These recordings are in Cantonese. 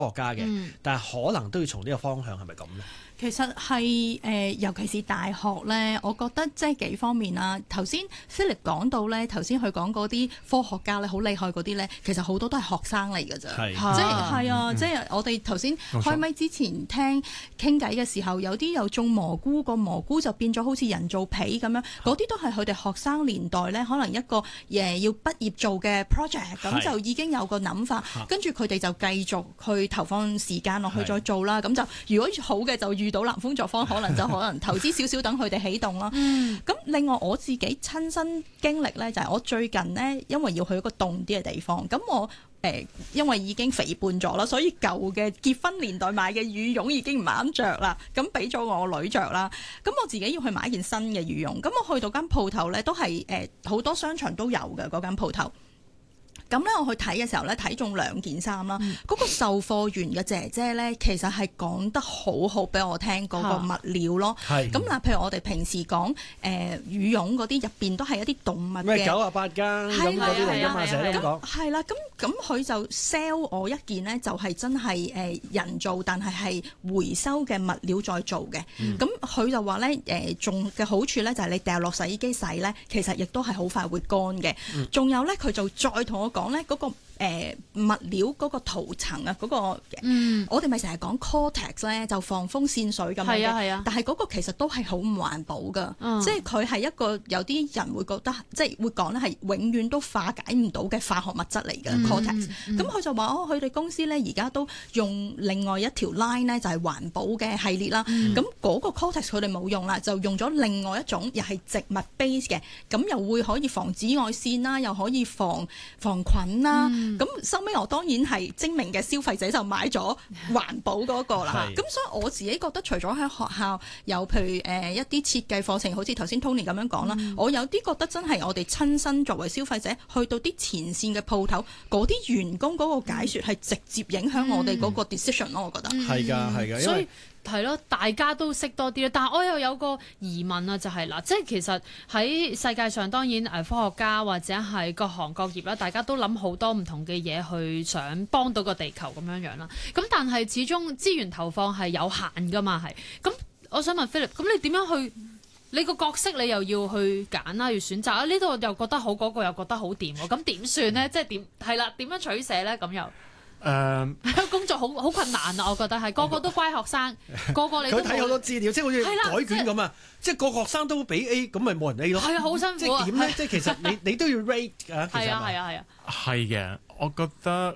學家嘅，但係可能都要從呢個方向，係咪咁咧？ 其實係尤其是大學咧，我覺得即係幾方面啦。頭先 Philip 講到咧，頭先佢講嗰啲科學家咧，好厲害嗰啲咧，其實好多都係學生嚟㗎咋。即係啊，即係我哋頭先開咪之前聽傾偈嘅時候，有啲又種蘑菇，個蘑菇就變咗好似人造皮咁樣，嗰啲都係佢哋學生年代咧，可能一個要畢業做嘅 project， 咁就已經有個諗法，跟住佢哋就繼續去投放時間落去再做啦。咁就如果好嘅就遇到南風作坊，可能投資少少等佢哋起動啦。咁另外我自己親身經歷咧，就係我最近呢，因為要去一個凍啲嘅地方，咁我因為已經肥胖咗啦，所以舊嘅結婚年代買嘅羽絨已經唔啱着啦，咁俾咗我女着啦。咁我自己要去買一件新嘅羽絨，咁我去到間鋪頭咧，都係好多商場都有嘅嗰間鋪頭。咁咧，我去睇嘅時候咧，睇中2件衫啦。嗰個售貨員嘅姐姐咧，其實係講得好好俾我聽嗰個物料咯。咁嗱，譬如我哋平時講羽絨嗰啲入邊都係一啲動物嘅，咩 98間咁嗰啲嚟㗎嘛，成日都咁講。係啦，咁佢就 sell 我一件呢，就係真係人造，但係回收嘅物料再做嘅。咁佢就話咧仲嘅好處咧，就係你掉落洗衣機洗咧，其實亦都係好快會乾嘅。仲有咧，佢就再同我講咧嗰個物料嗰個塗層啊，嗰個我哋咪成日講 Cortex 咧，就防風扇水咁樣嘅。但係嗰個其實都係好唔環保噶，即係佢係一個有啲人會覺得，即係會講咧係永遠都化解唔到嘅化學物質嚟嘅 Cortex。咁佢就話佢哋公司咧而家都用另外一條 line 咧，就係環保嘅系列啦。咁嗰個 Cortex 佢哋冇用啦，就用咗另外一種又係植物 base 嘅，咁又會可以防紫外線啦，又可以防菌啦。咁收尾我當然係精明嘅消費者就買咗環保嗰個啦。咁所以我自己覺得除咗喺學校有譬如一啲設計課程，好似頭先 Tony 咁樣講啦，我有啲覺得真係我哋親身作為消費者去到啲前線嘅鋪頭，嗰啲員工嗰個解說係直接影響我哋嗰個 decision 咯。我覺得係㗎， 所以係咯，大家都識多啲啦。但係我又有個疑問啊，就係嗱，即係其實喺世界上當然科學家或者係各行各業啦，大家都諗好多唔同嘅嘢去想幫到個地球咁樣樣啦。咁但係始終資源投放係有限㗎嘛，係。咁我想問 Philip，咁你點樣去？你個角色你又要去揀啦，要選擇啊？呢度又覺得好，嗰個又覺得好掂喎，咁點算呢？即係點係啦？點樣取捨呢？咁又？工作好困難啊！我覺得係個個都乖學生，個個你都佢睇好多資料，即係好似改卷咁啊！即係個學生都俾 A，咁咪冇人 A 咯。 係啊，好辛苦啊！ 即係點咧？即係其實你都要 rate 㗎。 係啊。 係嘅，我覺得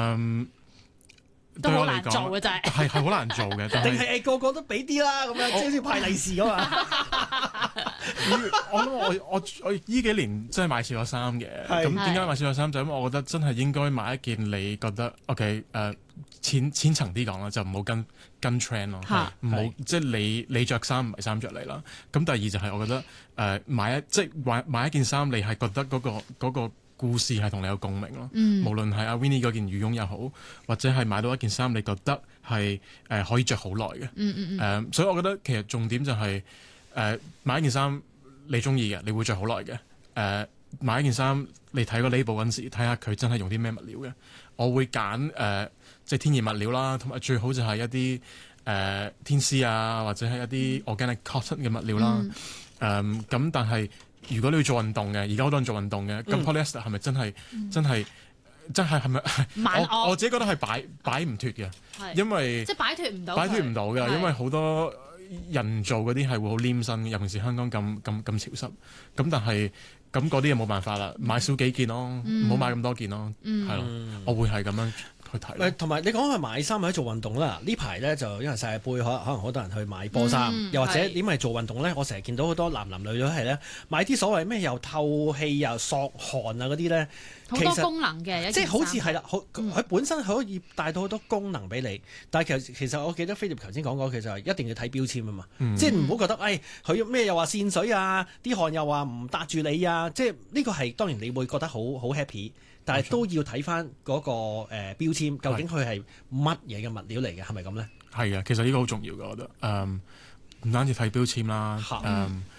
都好難做嘅就係。 係好難做嘅， 定係個個都俾啲啦咁樣，即係好似派利是㗎嘛。 我依幾年真係買少咗衫嘅，咁點解買少咗衫？就因為我覺得真係應該買一件你覺得 OK 淺層啲講啦，就唔好跟 trend 咯，唔好即係你着衫唔係衫着你啦。咁第二就係我覺得買一件衫，你係覺得嗰個故事係同你有共鳴咯。無論係阿 Winnie 嗰件羽絨又好，或者係買到一件衫，你覺得係可以着好耐嘅。所以我覺得其實重點就係買一件衫你中意嘅，你會着好耐嘅。買一件衫你睇個 label 嗰陣時，睇下佢真係用啲咩物料嘅。我會揀即係天然物料啦，同埋最好就係一啲天絲啊，或者係一啲 organic cotton 嘅物料啦。咁但係如果你要做運動嘅，而家好多人做運動嘅，咁 polyester 係咪真係係咪？我自己覺得係擺唔脫嘅，因為即係擺脫唔到嘅，因為好多人造嗰啲係會好黏身，尤其是香港咁潮濕。咁但係咁嗰啲嘢冇辦法啦，買少幾件咯，唔好買咁多件咯，係咯，我會係咁樣去睇。 同埋你講係買衫或者做運動啦，呢排咧就因為世界盃可能好多人去買波衫，又或者點係做運動咧？我成日見到好多男女都係咧買啲所謂咩又透氣又索汗啊嗰啲咧， 好多功能嘅， 即係好似係啦，佢本身可以帶到好多功能俾你，但係其實我記得 Philip 頭先講過，其實係一定要睇標籤啊嘛，即係唔好覺得佢咩又話線水啊，啲汗又話唔搭住你啊，即係呢個係當然你會覺得好 happy。但係都要睇翻嗰個標籤，究竟佢係乜嘢嘅物料嚟嘅，係咪咁咧？ 係嘅，其實呢個好重要嘅，我覺得。唔單止睇標籤啦，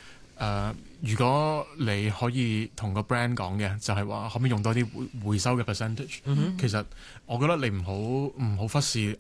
如果你可以同個 brand 講嘅，就係話可唔可以用多啲回收嘅 percentage？其實我覺得你唔好忽視